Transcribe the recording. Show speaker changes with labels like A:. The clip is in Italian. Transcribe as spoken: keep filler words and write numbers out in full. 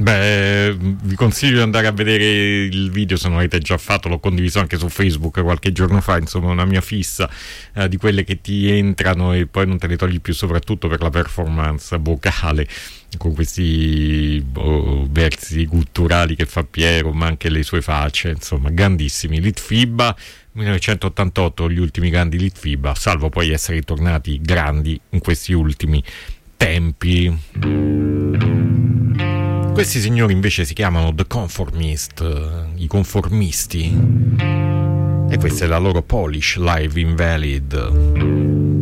A: Beh, vi consiglio di andare a vedere il video se non l'avete già fatto, l'ho condiviso anche su Facebook qualche giorno fa, insomma una mia fissa eh, di quelle che ti entrano e poi non te le togli più, soprattutto per la performance vocale con questi oh, versi gutturali che fa Piero, ma anche le sue facce, insomma grandissimi. Litfiba millenovecentottantotto, gli ultimi grandi Litfiba, salvo poi essere tornati grandi in questi ultimi tempi. Questi signori invece si chiamano The Conformist, i conformisti, e questa è la loro Polish Live Invalid.